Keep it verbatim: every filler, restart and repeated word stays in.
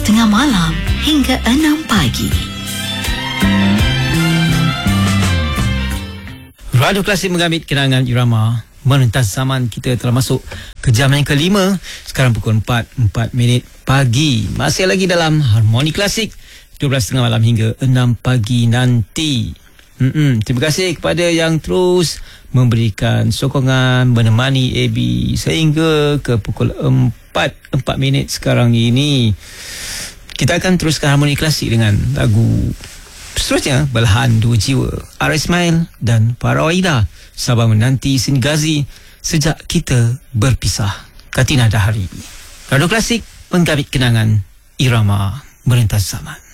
tengah malam hingga enam pagi. Radio Klasik menggambit kenangan irama merentas zaman. Kita telah masuk ke jam yang kelima. Sekarang pukul empat, empat minit pagi. Masih lagi dalam Harmoni Klasik, dua belas tiga puluh malam hingga enam pagi nanti. Mm-mm. Terima kasih kepada yang terus memberikan sokongan, menemani A B sehingga ke pukul empat, empat minit sekarang ini. Kita akan teruskan Harmoni Klasik dengan lagu seterusnya, Belahan Dua Jiwa, R. Ismail dan Parawaida, Sabar Menanti Sini Gazi, Sejak Kita Berpisah, Katina Dahari. Radio Klasik menggambit kenangan irama merentas zaman.